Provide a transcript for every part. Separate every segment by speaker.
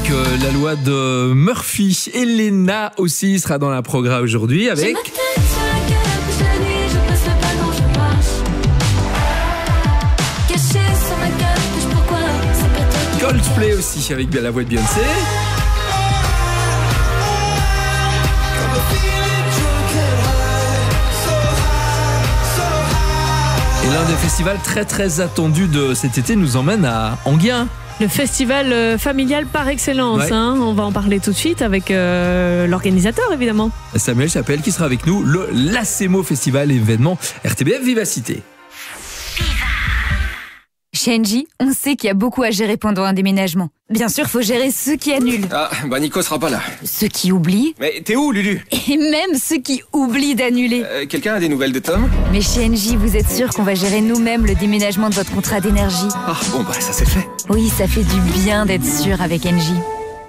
Speaker 1: la loi de Murphy. Elena aussi sera dans la programme aujourd'hui avec... Coldplay aussi avec la voix de Beyoncé. Et l'un des festivals très très attendus de cet été nous emmène à Enghien.
Speaker 2: Le festival familial par excellence,
Speaker 1: Ouais.
Speaker 2: On va en parler tout de suite avec l'organisateur évidemment.
Speaker 1: Samuel Chapelle qui sera avec nous, le Lacemo Festival, événement RTBF Vivacité.
Speaker 3: Chez Engie, on sait qu'il y a beaucoup à gérer pendant un déménagement. Bien sûr, faut gérer ceux qui annulent,
Speaker 4: Ah, bah Nico sera pas là.
Speaker 3: ceux qui oublient,
Speaker 4: Mais t'es où, Lulu?
Speaker 3: et même ceux qui oublient d'annuler.
Speaker 4: Quelqu'un a des nouvelles de Tom?
Speaker 3: Mais chez Engie, vous êtes sûr qu'on va gérer nous-mêmes le déménagement de votre contrat d'énergie?
Speaker 4: Ah, bon bah ça c'est fait.
Speaker 3: Oui, ça fait du bien d'être sûr avec Engie.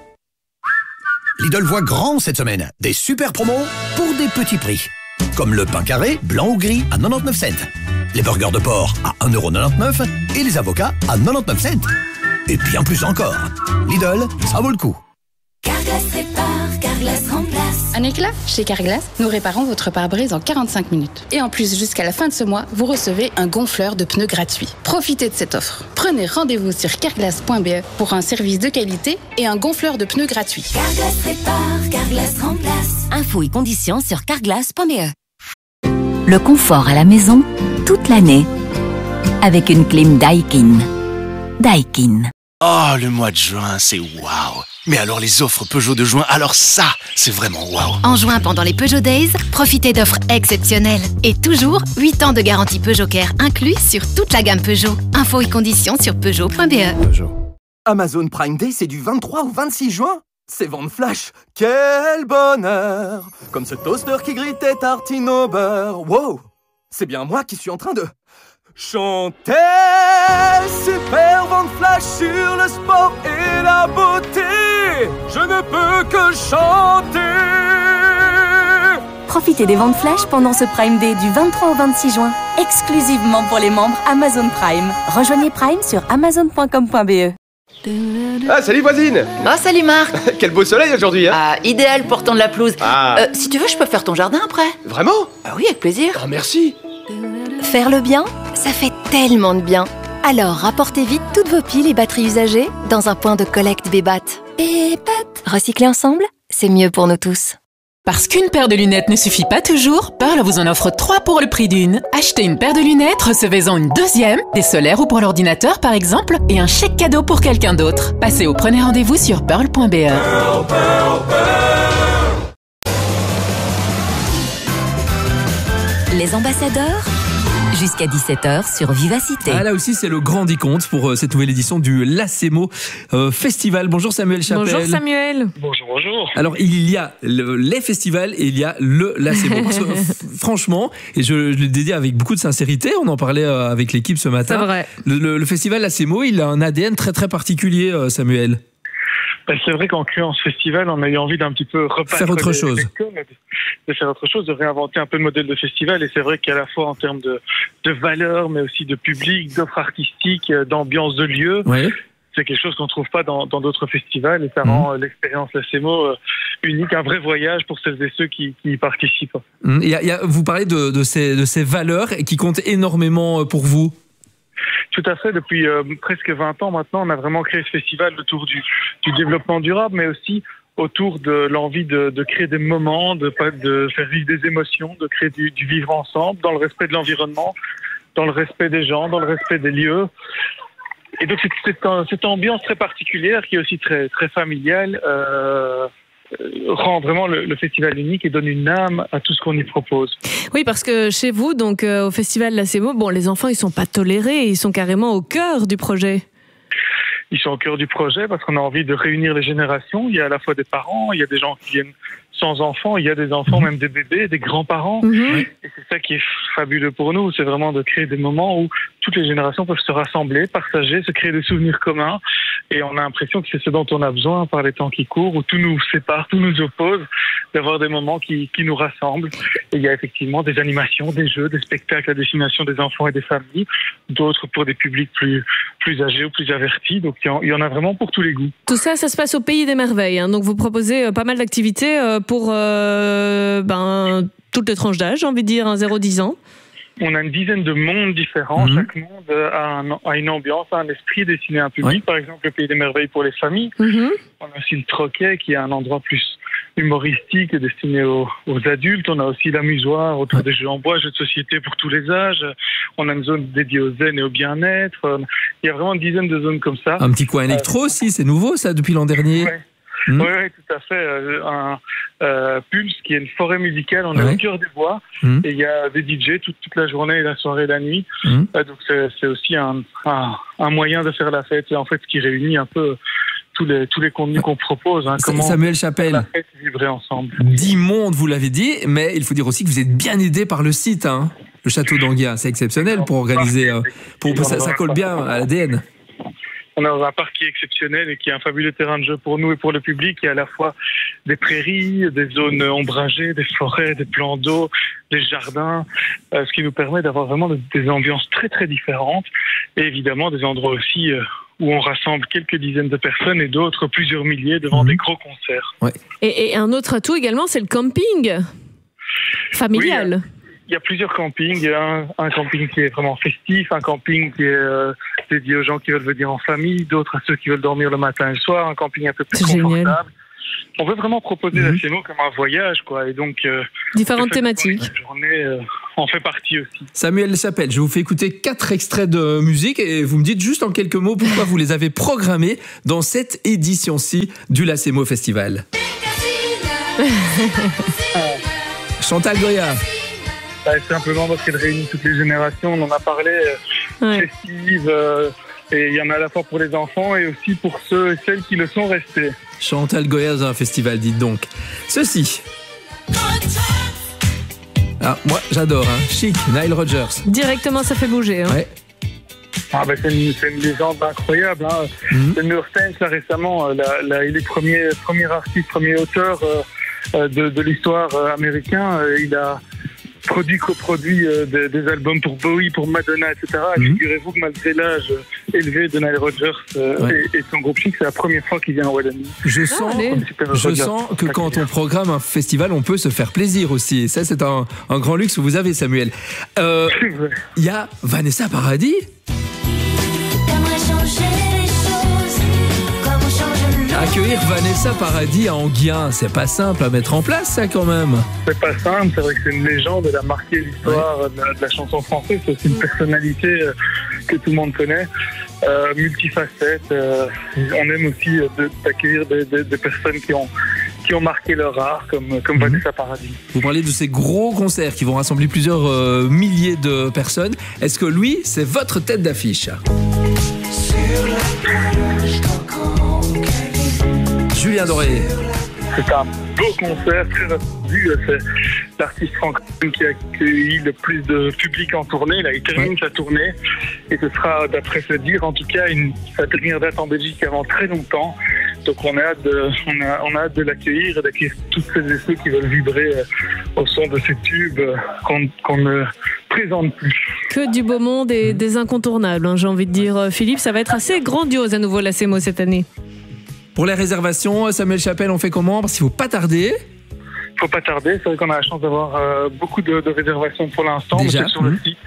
Speaker 5: Lidl voit grand cette semaine. Des super promos pour des petits prix. Comme le pain carré, blanc ou gris, à 99 cents. Les burgers de porc à 1,99 € et les avocats à 99 cents. Et bien plus encore. Lidl, ça vaut le coup.
Speaker 6: Carglass répare, Carglass remplace.
Speaker 7: Un éclat? Chez Carglass, nous réparons votre pare-brise en 45 minutes. Et en plus, jusqu'à la fin de ce mois, vous recevez un gonfleur de pneus gratuit. Profitez de cette offre. Prenez rendez-vous sur carglass.be pour un service de qualité et un gonfleur de pneus gratuit.
Speaker 6: Carglass répare, Carglass remplace.
Speaker 8: Infos et conditions sur carglass.be. Le confort à la maison, toute l'année, avec une clim Daikin. Daikin.
Speaker 9: Oh, le mois de juin, c'est waouh. Mais alors les offres Peugeot de juin, alors ça, c'est vraiment waouh.
Speaker 8: En juin, pendant les Peugeot Days, profitez d'offres exceptionnelles. Et toujours, 8 ans de garantie Peugeot Care inclus sur toute la gamme Peugeot. Infos et conditions sur peugeot.be.
Speaker 10: Amazon Prime Day, c'est du 23 au 26 juin. C'est vente flash. Quel bonheur. Comme ce toaster qui grille tes tartines au beurre. Wow. C'est bien moi qui suis en train de chanter. Super vente flash sur le sport et la beauté. Je ne peux que chanter.
Speaker 8: Profitez des ventes flash pendant ce Prime Day du 23 au 26 juin, exclusivement pour les membres Amazon Prime. Rejoignez Prime sur amazon.com.be.
Speaker 4: Ah, salut voisine.
Speaker 11: Oh, salut Marc.
Speaker 4: Quel beau soleil aujourd'hui, hein.
Speaker 11: Ah, idéal pour tendre la pelouse.
Speaker 4: Ah.
Speaker 11: Si tu veux, je peux faire ton jardin après.
Speaker 4: Vraiment?
Speaker 11: Ah oui, avec plaisir.
Speaker 4: Oh, merci.
Speaker 8: Faire le bien, ça fait tellement de bien. Alors rapportez vite toutes vos piles et batteries usagées dans un point de collecte Bébat. Bébat. Recycler ensemble, c'est mieux pour nous tous.
Speaker 12: Parce qu'une paire de lunettes ne suffit pas toujours, Pearl vous en offre 3 pour le prix d'une. Achetez une paire de lunettes, recevez-en une deuxième, des solaires ou pour l'ordinateur par exemple, et un chèque cadeau pour quelqu'un d'autre. Passez au premier rendez-vous sur pearl.be.
Speaker 8: Les ambassadeurs, jusqu'à 17h sur Vivacité.
Speaker 1: Ah, là aussi, c'est le grand décompte pour cette nouvelle édition du Lacemo Festival. Bonjour Samuel Chapelle.
Speaker 2: Bonjour Samuel.
Speaker 13: Bonjour, bonjour.
Speaker 1: Alors, il y a les festivals et il y a le Lacemo. Parce que, franchement, et je le dédie avec beaucoup de sincérité, on en parlait avec l'équipe ce matin.
Speaker 2: C'est vrai.
Speaker 1: Le festival Lacemo, il a un ADN très très particulier, Samuel.
Speaker 13: C'est vrai qu'en créant ce festival, on a eu envie d'un petit peu
Speaker 1: Faire autre chose.
Speaker 13: De faire autre chose, de réinventer un peu le modèle de festival. Et c'est vrai qu'à la fois en termes de valeur, mais aussi de public, d'offres artistiques, d'ambiance de lieu,
Speaker 1: ouais.
Speaker 13: C'est quelque chose qu'on ne trouve pas dans d'autres festivals. Et ça rend l'expérience Lacemo unique, un vrai voyage pour celles et ceux qui y participent.
Speaker 1: Vous parlez de ces valeurs qui comptent énormément pour vous.
Speaker 13: Tout à fait. Depuis presque 20 ans maintenant, on a vraiment créé ce festival autour du développement durable, mais aussi autour de l'envie de créer des moments, de faire vivre des émotions, de créer du vivre ensemble, dans le respect de l'environnement, dans le respect des gens, dans le respect des lieux. Et donc cette ambiance très particulière, qui est aussi très, très familiale, rend vraiment le festival unique et donne une âme à tout ce qu'on y propose.
Speaker 2: Oui, parce que chez vous, donc au festival Lacemo, les enfants ils sont pas tolérés, ils sont carrément au cœur du projet. Ils
Speaker 13: sont au cœur du projet parce qu'on a envie de réunir les générations. Il y a à la fois des parents, il y a des gens qui viennent sans enfants, il y a des enfants, même des bébés, des grands-parents. Et c'est ça qui est fabuleux pour nous, c'est vraiment de créer des moments où toutes les générations peuvent se rassembler, partager, se créer des souvenirs communs. Et on a l'impression que c'est ce dont on a besoin par les temps qui courent, où tout nous sépare, tout nous oppose, d'avoir des moments qui nous rassemblent. Et il y a effectivement des animations, des jeux, des spectacles à destination des enfants et des familles, d'autres pour des publics plus âgés ou plus avertis. Donc il y en a vraiment pour tous les goûts.
Speaker 2: Tout ça, ça se passe au Pays des Merveilles. Hein. Donc vous proposez pas mal d'activités pour toutes les tranches d'âge, j'ai envie de dire, 0-10 ans.
Speaker 13: On a une dizaine de mondes différents. Chaque monde a une ambiance, a un esprit destiné à un public. Par exemple, le Pays des Merveilles pour les familles. On a aussi le Troquet, qui est un endroit plus humoristique destiné aux adultes. On a aussi l'amusoire autour des jeux en bois, jeux de société pour tous les âges. On a une zone dédiée au zen et au bien-être. Il y a vraiment une dizaine de zones comme ça.
Speaker 1: Un petit coin électro aussi, c'est nouveau ça depuis l'an dernier.
Speaker 13: Oui, tout à fait. Pulse, qui est une forêt musicale, on est au cœur des bois, et il y a des DJ toute la journée, la soirée et la nuit. Donc c'est aussi un moyen de faire la fête. C'est en fait ce qui réunit un peu tous les contenus qu'on propose. Comment
Speaker 1: Samuel Chapelle,
Speaker 13: la fête vibrer ensemble.
Speaker 1: 10 mondes, vous l'avez dit, mais il faut dire aussi que vous êtes bien aidé par le site. Le château d'Enghien, c'est exceptionnel pour organiser. Ça colle bien à l'ADN.
Speaker 13: On a un parc qui est exceptionnel et qui est un fabuleux terrain de jeu pour nous et pour le public. Il y a à la fois des prairies, des zones ombragées, des forêts, des plans d'eau, des jardins, ce qui nous permet d'avoir vraiment des ambiances très très différentes. Et évidemment des endroits aussi où on rassemble quelques dizaines de personnes et d'autres plusieurs milliers devant des gros concerts.
Speaker 2: Et un autre atout également, c'est le camping familial.
Speaker 13: Oui, il y a plusieurs campings. Il y a un camping qui est vraiment festif, un camping qui est dédié aux gens qui veulent venir en famille, d'autres à ceux qui veulent dormir le matin et le soir, un camping un peu plus confortable. Génial. On veut vraiment proposer la CMO comme un voyage, quoi. Et donc
Speaker 2: différentes thématiques.
Speaker 13: La journée en fait partie aussi.
Speaker 1: Samuel Chapelle, je vous fais écouter 4 extraits de musique et vous me dites juste en quelques mots pourquoi vous les avez programmés dans cette édition-ci du LACEMO Festival. Chantal Goya.
Speaker 13: Simplement parce qu'elle réunit toutes les générations, on en a parlé, festive, et il y en a à la fois pour les enfants et aussi pour ceux et celles qui le sont restés.
Speaker 1: Chantal Goya dans un festival, dites donc. Ceci. Moi j'adore, Chic, Nile Rodgers.
Speaker 2: Directement ça fait bouger.
Speaker 13: C'est une légende incroyable. Le New York Times là, récemment, il est premier artiste, premier auteur de l'histoire américain. Il a coproduit des albums pour Bowie, pour Madonna, etc. Figurez-vous que malgré l'âge élevé de Nile Rodgers et son groupe Chic, c'est la première fois qu'il vient en Wallonie.
Speaker 1: Je sens que quand on programme un festival, on peut se faire plaisir aussi. Et ça, c'est un grand luxe que vous avez, Samuel. Il y a Vanessa Paradis. Accueillir Vanessa Paradis à Enghien, c'est pas simple à mettre en place, ça, quand même.
Speaker 13: C'est pas simple, c'est vrai que c'est une légende, elle a marqué l'histoire de la chanson française, c'est aussi une personnalité que tout le monde connaît, multifacette. On aime aussi d'accueillir des personnes qui ont marqué leur art, comme Vanessa Paradis.
Speaker 1: Vous parlez de ces gros concerts qui vont rassembler plusieurs milliers de personnes. Est-ce que lui, c'est votre tête d'affiche ? Sur la plage, Julien Doré.
Speaker 13: C'est un beau concert, très attendu. C'est l'artiste francophone qui a accueilli le plus de public en tournée. Là, il termine sa tournée et ce sera, d'après se dire, en tout cas, sa dernière date en Belgique avant très longtemps. Donc on a hâte de l'accueillir et d'accueillir toutes celles et ceux qui veulent vibrer au son de ces tubes qu'on ne présente plus.
Speaker 2: Que du beau monde et des incontournables, j'ai envie de dire. Philippe, ça va être assez grandiose à nouveau la CMO cette année.
Speaker 1: Pour les réservations, Samuel Chapelle, on fait comment ? Parce qu'il ne faut pas tarder.
Speaker 13: Il ne faut pas tarder. C'est vrai qu'on a la chance d'avoir beaucoup de réservations pour l'instant.
Speaker 1: Déjà.
Speaker 13: C'est sur le site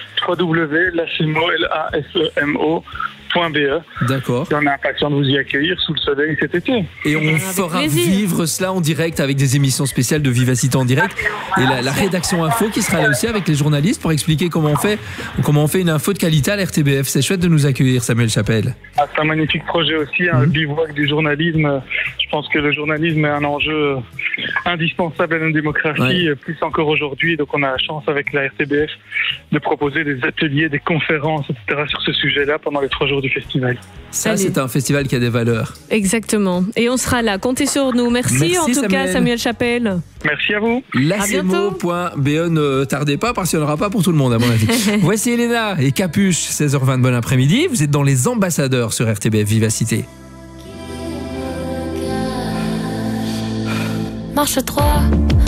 Speaker 13: www.lacemo.be.
Speaker 1: D'accord.
Speaker 13: Et on est impatient de vous y accueillir sous le soleil cet été.
Speaker 1: Et on fera vivre cela en direct avec des émissions spéciales de Vivacité en direct. Et la rédaction info qui sera là aussi avec les journalistes pour expliquer comment on fait une info de qualité à l'RTBF. C'est chouette de nous accueillir, Samuel Chapelle.
Speaker 13: C'est un magnifique projet aussi, le bivouac du journalisme. Je pense que le journalisme est un enjeu indispensable à notre démocratie, plus encore aujourd'hui. Donc on a la chance avec la RTBF de proposer des ateliers, des conférences, etc. sur ce sujet-là pendant les 3 jours du festival.
Speaker 1: Ça,
Speaker 2: Allez.
Speaker 1: c'est un festival qui a des valeurs.
Speaker 2: Exactement. Et on sera là. Comptez sur nous. Merci en tout cas, Samuel Chapelle.
Speaker 13: Merci à vous.
Speaker 1: Lacemo.be, ne tardez pas parce qu'il n'y en aura pas pour tout le monde à mon avis. Voici Elena et Capuche, 16h20, bon après-midi. Vous êtes dans Les Ambassadeurs sur RTBF Vivacité.
Speaker 6: Marche 3.